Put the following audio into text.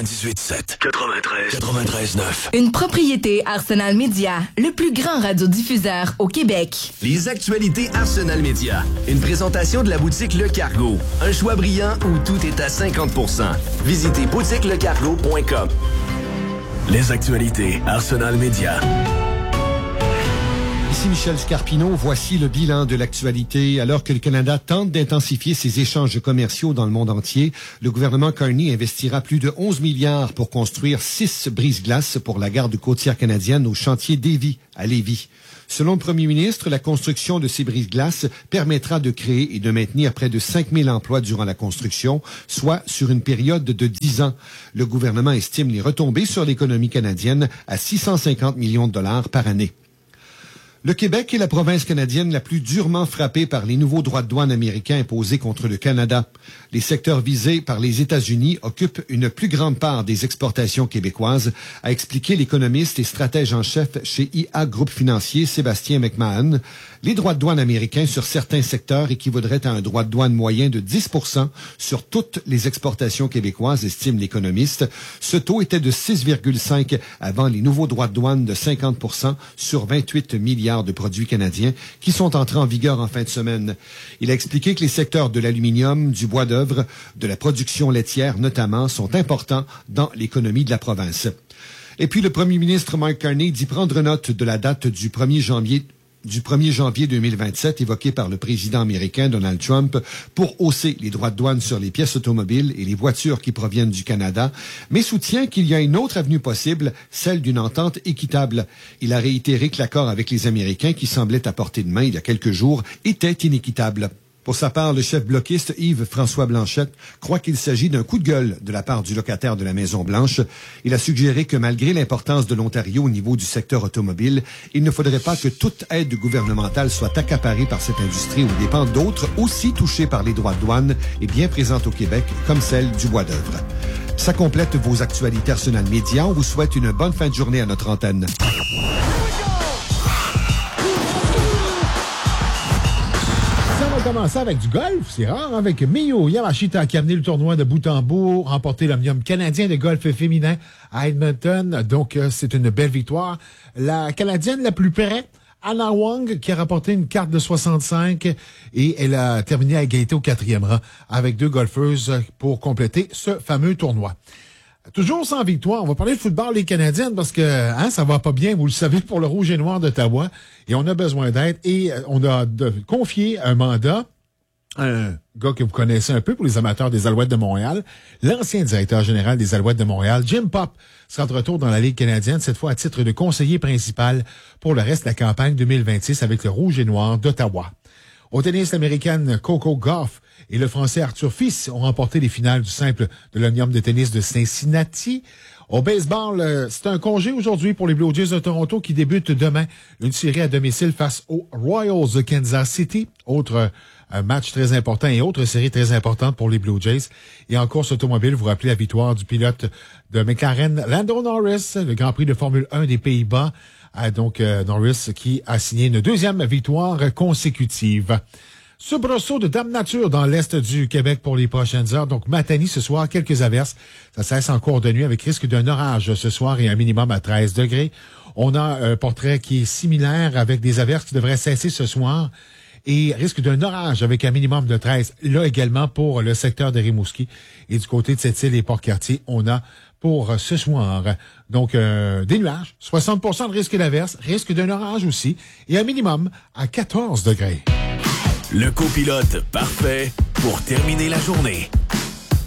98.7, 93.9. Une propriété Arsenal Média, le plus grand radiodiffuseur au Québec. Les actualités Arsenal Média. Une présentation de la boutique Le Cargo. Un choix brillant où tout est à 50%. Visitez boutiquelecargo.com. Les actualités Arsenal Média. Ici Michel Scarpino, voici le bilan de l'actualité. Alors que le Canada tente d'intensifier ses échanges commerciaux dans le monde entier, le gouvernement Carney investira plus de 11 milliards pour construire 6 brise-glaces pour la garde côtière canadienne au chantier Davie à Lévis. Selon le premier ministre, la construction de ces brise-glaces permettra de créer et de maintenir près de 5 000 emplois durant la construction, soit sur une période de 10 ans. Le gouvernement estime les retombées sur l'économie canadienne à 650 millions de dollars par année. Le Québec est la province canadienne la plus durement frappée par les nouveaux droits de douane américains imposés contre le Canada. Les secteurs visés par les États-Unis occupent une plus grande part des exportations québécoises, a expliqué l'économiste et stratège en chef chez IA Groupe Financier, Sébastien McMahon. Les droits de douane américains sur certains secteurs équivaudraient à un droit de douane moyen de 10% sur toutes les exportations québécoises, estime l'économiste. Ce taux était de 6,5 avant les nouveaux droits de douane de 50% sur 28 milliards de produits canadiens qui sont entrés en vigueur en fin de semaine. Il a expliqué que les secteurs de l'aluminium, du bois d'œuvre, de la production laitière notamment, sont importants dans l'économie de la province. Et puis le premier ministre Mark Carney dit prendre note de la date du 1er janvier 2027 évoqué par le président américain Donald Trump pour hausser les droits de douane sur les pièces automobiles et les voitures qui proviennent du Canada, mais soutient qu'il y a une autre avenue possible, celle d'une entente équitable. Il a réitéré que l'accord avec les Américains, qui semblait à portée de main il y a quelques jours, était inéquitable. Pour sa part, le chef bloquiste Yves-François Blanchette croit qu'il s'agit d'un coup de gueule de la part du locataire de la Maison-Blanche. Il a suggéré que malgré l'importance de l'Ontario au niveau du secteur automobile, il ne faudrait pas que toute aide gouvernementale soit accaparée par cette industrie aux dépens d'autres aussi touchées par les droits de douane et bien présentes au Québec, comme celle du bois d'œuvre. Ça complète vos actualités Arsenal Média. On vous souhaite une bonne fin de journée à notre antenne. On va commencer avec du golf, c'est rare, avec Miyu Yamashita qui a amené le tournoi de bout en bout, remporté l'Omnium canadien de golf féminin à Edmonton. Donc, c'est une belle victoire. La Canadienne la plus près, Anna Wong, qui a rapporté une carte de 65 et elle a terminé à égalité au 4e rang avec 2 golfeuses pour compléter ce fameux tournoi. Toujours sans victoire, on va parler de football les Canadiennes parce que ça va pas bien, vous le savez, pour le Rouge et Noir d'Ottawa. Et on a besoin d'aide et on a confié un mandat à un gars que vous connaissez un peu pour les amateurs des Alouettes de Montréal, l'ancien directeur général des Alouettes de Montréal, Jim Popp, sera de retour dans la Ligue canadienne, cette fois à titre de conseiller principal pour le reste de la campagne 2026 avec le Rouge et Noir d'Ottawa. Au tennis, l'Américaine Coco Gauff et le Français Arthur Fils ont remporté les finales du simple de l'Omnium de tennis de Cincinnati. Au baseball, c'est un congé aujourd'hui pour les Blue Jays de Toronto qui débutent demain une série à domicile face aux Royals de Kansas City. Autre match très important et autre série très importante pour les Blue Jays. Et en course automobile, vous rappelez la victoire du pilote de McLaren, Lando Norris, le Grand Prix de Formule 1 des Pays-Bas. Donc, Norris qui a signé une 2e victoire consécutive. Soubresaut de Dame Nature dans l'est du Québec pour les prochaines heures. Donc, Matanie ce soir, quelques averses. Ça cesse en cours de nuit avec risque d'un orage ce soir et un minimum à 13 degrés. On a un portrait qui est similaire avec des averses qui devraient cesser ce soir et risque d'un orage avec un minimum de 13. Là également pour le secteur de Rimouski. Et du côté de Sept-Îles et Port-Cartier, on a pour ce soir. Donc, des nuages, 60% de risque d'averse, risque d'un orage aussi, et un minimum à 14 degrés. Le copilote parfait pour terminer la journée.